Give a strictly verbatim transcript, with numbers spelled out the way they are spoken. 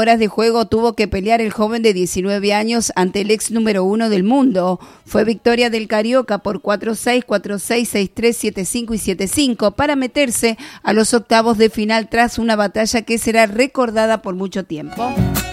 horas de juego tuvo que pelear el joven de diecinueve años ante el ex número uno del mundo. Fue victoria del Carioca por cuatro seis, cuatro seis, seis tres, siete cinco y siete cinco para meterse a los octavos de final tras una batalla que será recordada por mucho tiempo.